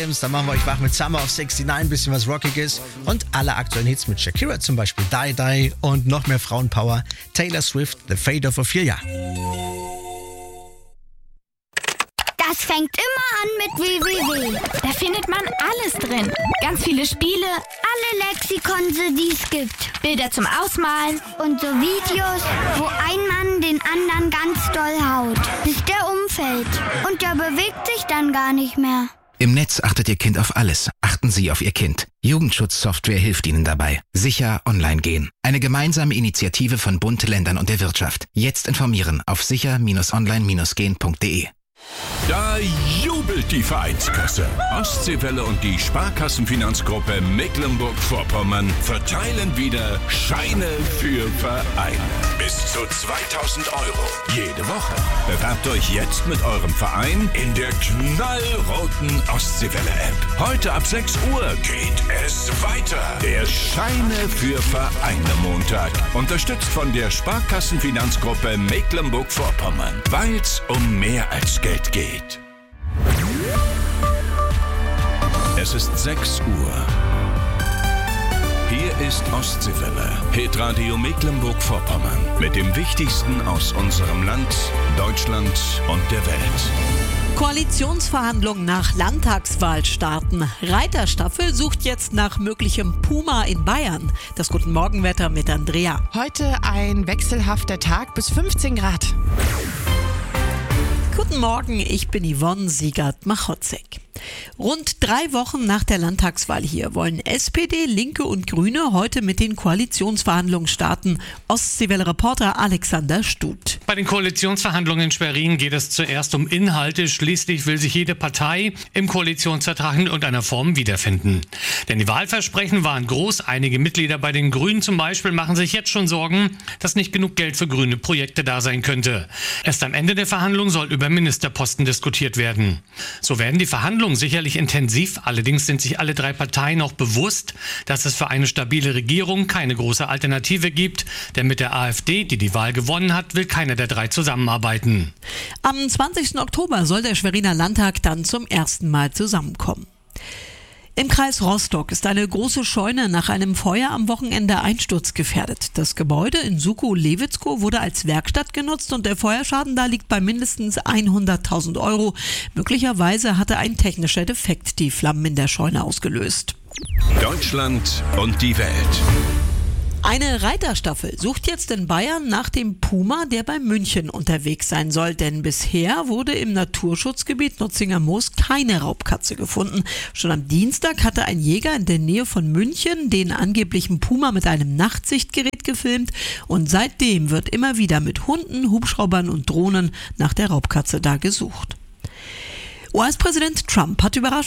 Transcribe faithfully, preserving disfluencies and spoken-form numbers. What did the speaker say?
Dann machen wir euch wach mit Summer of neunundsechzig, ein bisschen was Rockiges und alle aktuellen Hits mit Shakira zum Beispiel, Die Die und noch mehr Frauenpower, Taylor Swift, The Fate of Ophelia. Das fängt immer an mit W W W. Da findet man alles drin. Ganz viele Spiele, alle Lexikonse, die es gibt. Bilder zum Ausmalen und so Videos, wo ein Mann den anderen ganz doll haut, bis der umfällt. Und der bewegt sich dann gar nicht mehr. Im Netz achtet Ihr Kind auf alles. Achten Sie auf Ihr Kind. Jugendschutzsoftware hilft Ihnen dabei. Sicher online gehen. Eine gemeinsame Initiative von Bund, Ländern und der Wirtschaft. Jetzt informieren auf sicher Bindestrich online gehen Punkt de. Da jubelt die Vereinskasse. Ostseewelle und die Sparkassenfinanzgruppe Mecklenburg-Vorpommern verteilen wieder Scheine für Vereine. Bis zu zweitausend Euro jede Woche. Bewerbt euch jetzt mit eurem Verein in der knallroten Ostseewelle-App. Heute ab sechs Uhr geht es weiter. Der Scheine für Vereine Montag. Unterstützt von der Sparkassenfinanzgruppe Mecklenburg-Vorpommern. Weil's um mehr als Geld geht. Es ist sechs Uhr. Hier ist Ostseewelle, Hitradio Mecklenburg-Vorpommern mit dem Wichtigsten aus unserem Land, Deutschland und der Welt. Koalitionsverhandlungen nach Landtagswahl starten. Reiterstaffel sucht jetzt nach möglichem Puma in Bayern. Das Guten Morgenwetter mit Andrea. Heute ein wechselhafter Tag bis fünfzehn Grad. Guten Morgen, ich bin Yvonne Siegert-Machotzek. Rund drei Wochen nach der Landtagswahl hier wollen S P D, Linke und Grüne heute mit den Koalitionsverhandlungen starten. Ostseewelle-Reporter Alexander Stut. Bei den Koalitionsverhandlungen in Schwerin geht es zuerst um Inhalte. Schließlich will sich jede Partei im Koalitionsvertrag in irgendeiner Form wiederfinden. Denn die Wahlversprechen waren groß. Einige Mitglieder bei den Grünen zum Beispiel machen sich jetzt schon Sorgen, dass nicht genug Geld für grüne Projekte da sein könnte. Erst am Ende der Verhandlung soll über Ministerposten diskutiert werden. So werden die Verhandlungen sicherlich intensiv. Allerdings sind sich alle drei Parteien noch bewusst, dass es für eine stabile Regierung keine große Alternative gibt. Denn mit der AfD, die die Wahl gewonnen hat, will keiner der drei zusammenarbeiten. Am zwanzigsten Oktober soll der Schweriner Landtag dann zum ersten Mal zusammenkommen. Im Kreis Rostock ist eine große Scheune nach einem Feuer am Wochenende einsturzgefährdet. Das Gebäude in Sukow-Lewitzkow wurde als Werkstatt genutzt und der Feuerschaden da liegt bei mindestens hunderttausend Euro. Möglicherweise hatte ein technischer Defekt die Flammen in der Scheune ausgelöst. Deutschland und die Welt. Eine Reiterstaffel sucht jetzt in Bayern nach dem Puma, der bei München unterwegs sein soll. Denn bisher wurde im Naturschutzgebiet Nutzinger Moos keine Raubkatze gefunden. Schon am Dienstag hatte ein Jäger in der Nähe von München den angeblichen Puma mit einem Nachtsichtgerät gefilmt. Und seitdem wird immer wieder mit Hunden, Hubschraubern und Drohnen nach der Raubkatze da gesucht. U S-Präsident Trump hat überraschend